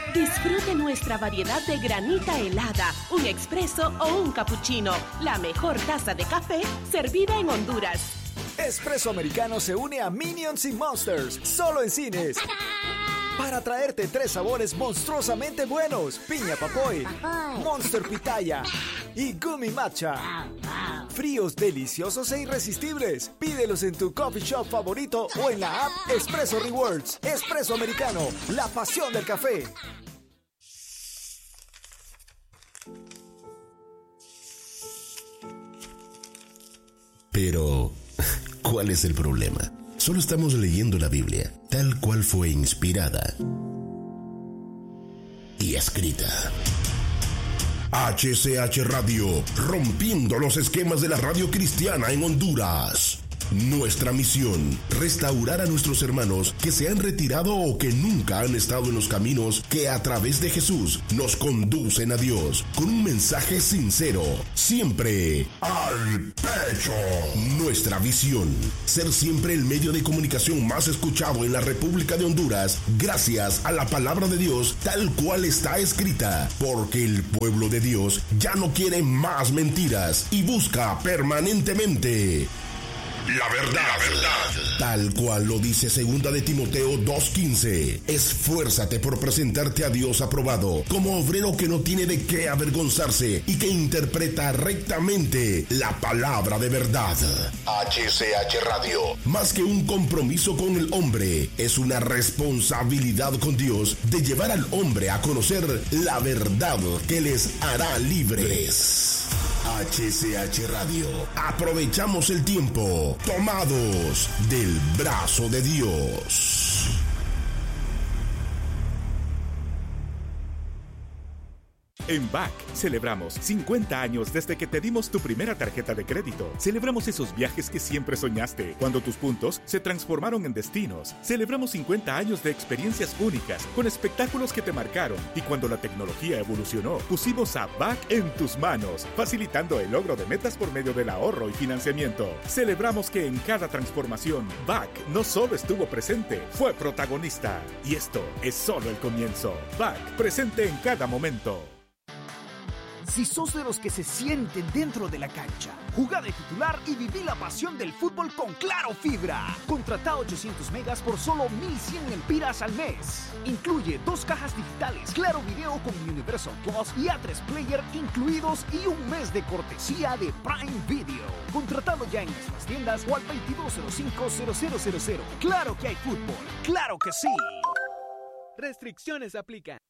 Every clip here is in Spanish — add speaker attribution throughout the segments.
Speaker 1: Disfrute nuestra variedad de granita helada, un expreso o un cappuccino. La mejor taza de café servida en Honduras.
Speaker 2: Espresso Americano se une a Minions y Monsters, solo en cines. Para traerte 3 sabores monstruosamente buenos: piña papoy, Monster pitaya y gummy matcha. Fríos, deliciosos e irresistibles. Pídelos en tu coffee shop favorito o en la app Espresso Rewards. Espresso Americano, la pasión del café.
Speaker 3: Pero, ¿cuál es el problema? Solo estamos leyendo la Biblia, tal cual fue inspirada y escrita. HCH Radio, rompiendo los esquemas de la radio cristiana en Honduras. Nuestra misión, restaurar a nuestros hermanos que se han retirado o que nunca han estado en los caminos que a través de Jesús nos conducen a Dios, con un mensaje sincero, siempre al pecho. Nuestra visión, ser siempre el medio de comunicación más escuchado en la República de Honduras, gracias a la palabra de Dios tal cual está escrita, porque el pueblo de Dios ya no quiere más mentiras y busca permanentemente la verdad, tal cual lo dice 2 de Timoteo 2:15. Esfuérzate por presentarte a Dios aprobado, como obrero que no tiene de qué avergonzarse y que interpreta rectamente la palabra de verdad. HCH Radio, más que un compromiso con el hombre, es una responsabilidad con Dios de llevar al hombre a conocer la verdad que les hará libres. HCH Radio, aprovechamos el tiempo, tomados del brazo de Dios.
Speaker 4: En BAC celebramos 50 años desde que te dimos tu primera tarjeta de crédito. Celebramos esos viajes que siempre soñaste, cuando tus puntos se transformaron en destinos. Celebramos 50 años de experiencias únicas, con espectáculos que te marcaron. Y cuando la tecnología evolucionó, pusimos a BAC en tus manos, facilitando el logro de metas por medio del ahorro y financiamiento. Celebramos que en cada transformación, BAC no solo estuvo presente, fue protagonista. Y esto es solo el comienzo. BAC, presente en cada momento.
Speaker 5: Si sos de los que se sienten dentro de la cancha, jugá de titular y viví la pasión del fútbol con Claro Fibra. Contratá 800 megas por solo 1,100 lempiras al mes. Incluye 2 cajas digitales, Claro Video con Universal Plus y A3 Player incluidos y un mes de cortesía de Prime Video. Contratalo ya en nuestras tiendas o al 2205-0000. Claro que hay fútbol, claro que sí. Restricciones aplican.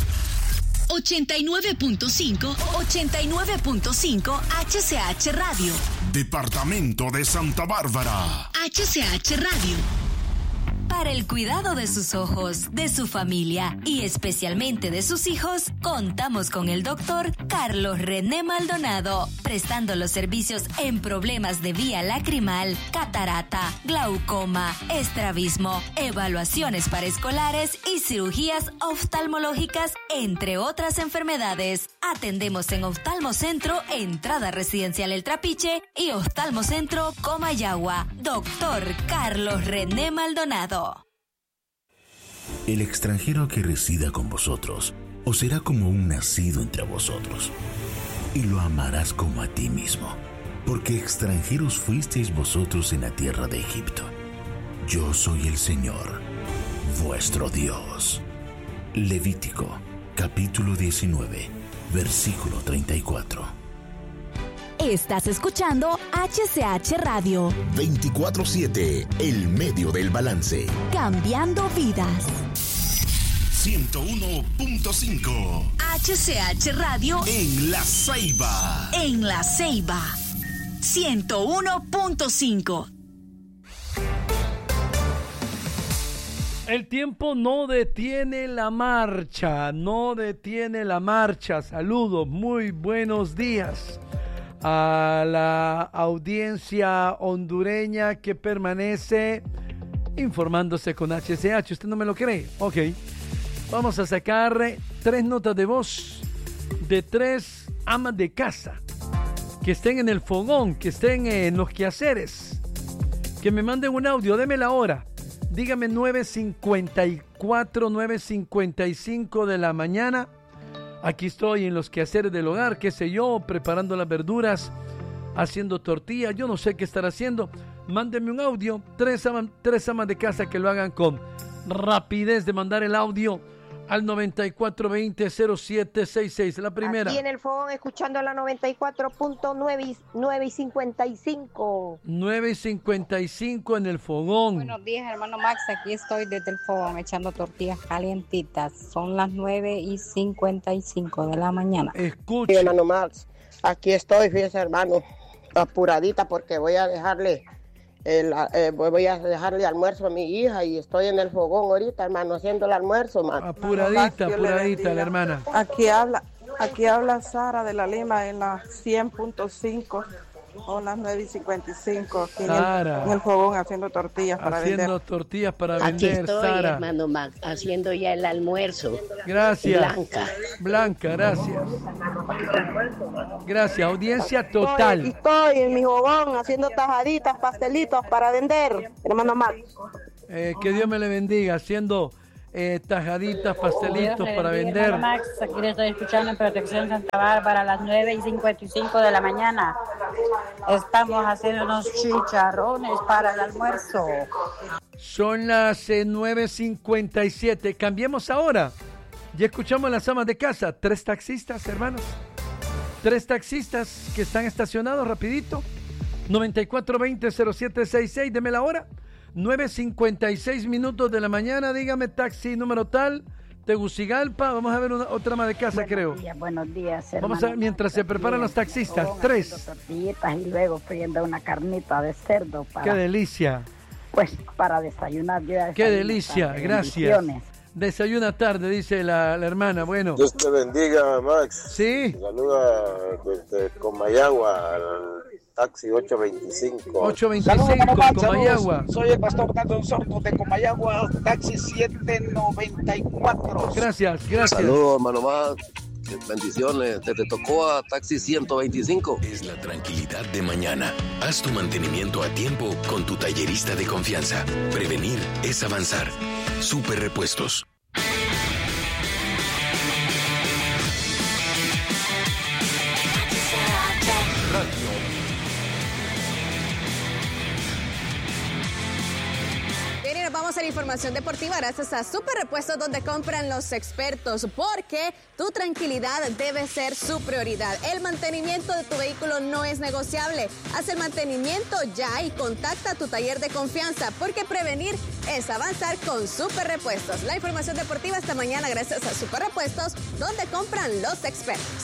Speaker 6: 89.5 HCH Radio.
Speaker 3: Departamento de Santa Bárbara.
Speaker 6: HCH Radio. Para el cuidado de sus ojos, de su familia y especialmente de sus hijos, contamos con el doctor Carlos René Maldonado, prestando los servicios en problemas de vía lacrimal, catarata, glaucoma, estrabismo, evaluaciones para escolares y cirugías oftalmológicas, entre otras enfermedades. Atendemos en Oftalmocentro, entrada residencial El Trapiche y Oftalmocentro Comayagua. Doctor Carlos René Maldonado.
Speaker 7: El extranjero que resida con vosotros os será como un nacido entre vosotros, y lo amarás como a ti mismo, porque extranjeros fuisteis vosotros en la tierra de Egipto. Yo soy el Señor, vuestro Dios. Levítico, capítulo 19, versículo 34.
Speaker 6: Estás escuchando HCH Radio.
Speaker 3: 24/7, el medio del balance.
Speaker 6: Cambiando vidas.
Speaker 3: 101.5.
Speaker 6: HCH Radio.
Speaker 3: En La Ceiba.
Speaker 6: En La Ceiba. 101.5.
Speaker 8: El tiempo no detiene la marcha, no detiene la marcha. Saludos, muy buenos días a la audiencia hondureña que permanece informándose con HCH. ¿Usted no me lo cree? Ok. Vamos a sacar 3 notas de voz de 3 amas de casa que estén en el fogón, que estén en los quehaceres, que me manden un audio. Deme la hora. Dígame 9:54, 9:55 de la mañana. Aquí estoy en los quehaceres del hogar, qué sé yo, preparando las verduras, haciendo tortillas, yo no sé qué estar haciendo. Mándenme un audio, tres amas de casa que lo hagan con rapidez de mandar el audio al 9420-0766. La primera.
Speaker 9: Aquí en el fogón escuchando la 94.9 y 55.
Speaker 8: 9:55 en el fogón.
Speaker 10: Buenos días, hermano Max. Aquí estoy desde el fogón echando tortillas calientitas. Son las 9:55 de la mañana.
Speaker 8: Escuche.
Speaker 9: Sí, hermano Max. Aquí estoy, fíjese, hermano. Apuradita porque voy a dejarle almuerzo a mi hija y estoy en el fogón ahorita, hermano, haciendo el almuerzo, man.
Speaker 8: Apuradita la hermana.
Speaker 11: Aquí habla Sara de la Lima en la 100.5. Son las 9:55 aquí en el fogón haciendo tortillas para vender.
Speaker 8: Haciendo tortillas para
Speaker 12: aquí
Speaker 8: vender,
Speaker 12: estoy,
Speaker 8: Sara.
Speaker 12: hermano Max, haciendo ya el almuerzo.
Speaker 8: Gracias.
Speaker 12: Blanca,
Speaker 8: gracias. Gracias, audiencia total.
Speaker 9: Estoy en mi fogón haciendo tajaditas, pastelitos para vender, hermano Max.
Speaker 8: Que Dios me le bendiga, haciendo tajaditas, pastelitos para vender.
Speaker 10: Max, aquí le estoy escuchando en Protección Santa Bárbara a las 9:55 de la mañana. Estamos haciendo unos chicharrones para el almuerzo.
Speaker 8: Son las 9:57. Cambiemos ahora. Ya escuchamos las amas de casa. 3 taxistas, hermanos. 3 taxistas que están estacionados rapidito. 9420-0766. Deme la hora. 9:56 minutos de la mañana. Dígame, taxi número tal. Tegucigalpa. Vamos a ver otra ama de casa, creo.
Speaker 10: Buenos días, hermano.
Speaker 8: Vamos a ver mientras se preparan los taxistas. 3.
Speaker 10: Tortillitas y luego friendo una carnita de cerdo.
Speaker 8: ¡Qué delicia!
Speaker 10: Pues para desayunar.
Speaker 8: ¡Qué delicia! Gracias. Desayuna tarde, dice la hermana. Bueno.
Speaker 13: Dios te bendiga, Max.
Speaker 8: Sí.
Speaker 13: Saluda desde Comayagua al taxi 825.
Speaker 8: 825, Comayagua.
Speaker 14: Soy el pastor Dando Sordo de Comayagua, taxi 794.
Speaker 8: Gracias.
Speaker 15: Saludos, hermano Max. Bendiciones. Te tocó a taxi 125.
Speaker 3: Es la tranquilidad de mañana. Haz tu mantenimiento a tiempo con tu tallerista de confianza. Prevenir es avanzar. Super Repuestos.
Speaker 16: Vamos a la información deportiva gracias a Super Repuestos, donde compran los expertos, porque tu tranquilidad debe ser su prioridad. El mantenimiento de tu vehículo no es negociable. Haz el mantenimiento ya y contacta a tu taller de confianza, porque prevenir es avanzar con Super Repuestos. La información deportiva esta mañana gracias a Super Repuestos, donde compran los expertos.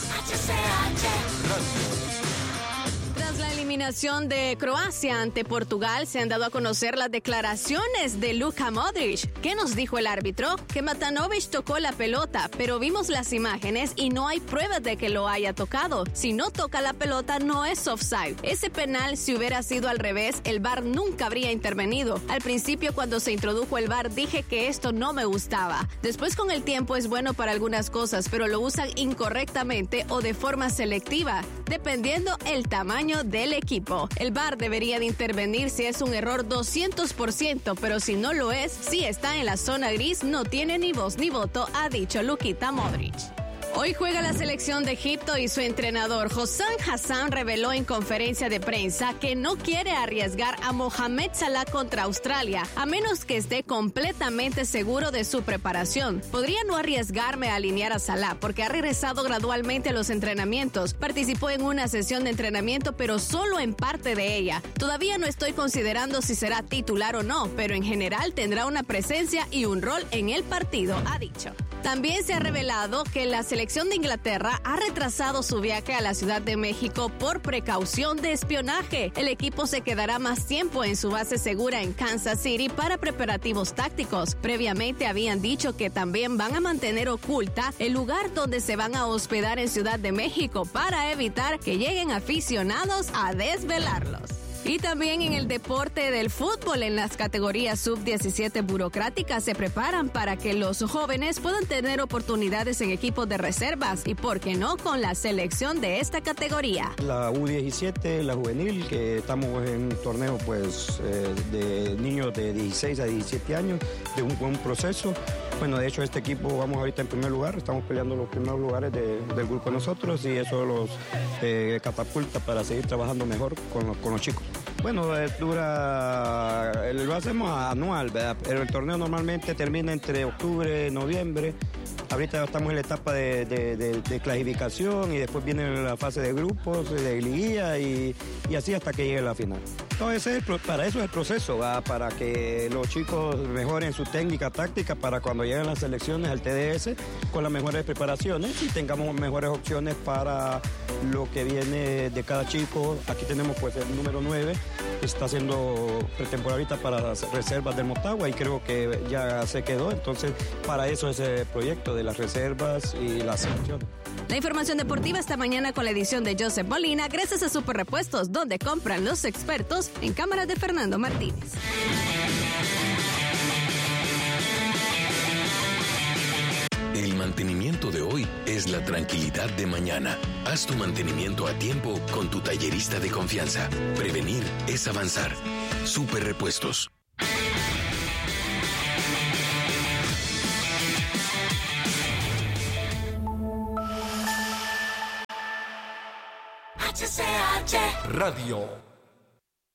Speaker 16: Tras la eliminación de Croacia ante Portugal, se han dado a conocer las declaraciones de Luka Modric. ¿Qué nos dijo el árbitro? Que Matanovic tocó la pelota, pero vimos las imágenes y no hay pruebas de que lo haya tocado. Si no toca la pelota, no es offside. Ese penal, si hubiera sido al revés, el VAR nunca habría intervenido. Al principio, cuando se introdujo el VAR, dije que esto no me gustaba. Después, con el tiempo, es bueno para algunas cosas, pero lo usan incorrectamente o de forma selectiva, dependiendo el tamaño del equipo. El VAR debería de intervenir si es un error 200%, pero si no lo es, si está en la zona gris, no tiene ni voz ni voto, ha dicho Luka Modric. Hoy juega la selección de Egipto y su entrenador Hossam Hassan reveló en conferencia de prensa que no quiere arriesgar a Mohamed Salah contra Australia, a menos que esté completamente seguro de su preparación. Podría no arriesgarme a alinear a Salah porque ha regresado gradualmente a los entrenamientos. Participó en una sesión de entrenamiento, pero solo en parte de ella. Todavía no estoy considerando si será titular o no, pero en general tendrá una presencia y un rol en el partido, ha dicho. También se ha revelado que la selección de Inglaterra ha retrasado su viaje a la Ciudad de México por precaución de espionaje. El equipo se quedará más tiempo en su base segura en Kansas City para preparativos tácticos. Previamente habían dicho que también van a mantener oculta el lugar donde se van a hospedar en Ciudad de México para evitar que lleguen aficionados a desvelarlos. Y también en el deporte del fútbol, en las categorías sub-17 burocráticas, se preparan para que los jóvenes puedan tener oportunidades en equipos de reservas y, ¿por qué no?, con la selección de esta categoría.
Speaker 17: La U17, la juvenil, que estamos en un torneo pues de niños de 16 a 17 años, de un buen proceso. Bueno, de hecho este equipo vamos ahorita en primer lugar, estamos peleando los primeros lugares del grupo de nosotros y eso los catapulta para seguir trabajando mejor con los chicos. Bueno, lo hacemos anual, ¿verdad? Pero el torneo normalmente termina entre octubre y noviembre. Ahorita estamos en la etapa de clasificación y después viene la fase de grupos, de liguilla y así hasta que llegue la final. Entonces, para eso es el proceso, ¿va? Para que los chicos mejoren su técnica táctica para cuando lleguen las selecciones al TDS con las mejores preparaciones y tengamos mejores opciones para lo que viene de cada chico. Aquí tenemos pues el número 9, que está haciendo pretemporadita para las reservas del Motagua y creo que ya se quedó. Entonces, para eso es el proyecto de las reservas y la selección.
Speaker 16: La información deportiva esta mañana con la edición de Joseph Molina, gracias a Super Repuestos, donde compran los expertos, en cámaras de Fernando Martínez.
Speaker 18: El mantenimiento de hoy es la tranquilidad de mañana. Haz tu mantenimiento a tiempo con tu tallerista de confianza. Prevenir es avanzar. Super Repuestos.
Speaker 19: HCH
Speaker 20: Radio